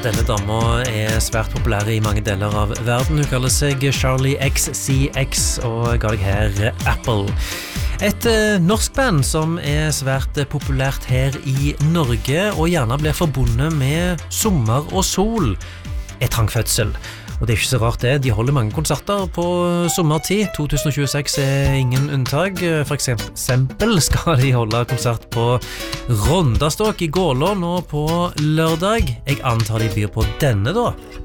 Denne dama svært populær I mange deler av verden. Hun kaller seg Charlie XCX og ga deg her Apple. Et norsk band som svært populært her I Norge og gjerne blir forbundet med sommer og sol Trangfødsel. Og det ikke så rart det, de holder mange konserter på sommertid. 2026 ingen unntak. For eksempel skal de holde konsert på Rondastok I Gålå nå på lørdag. Jeg antar de byr på denne da.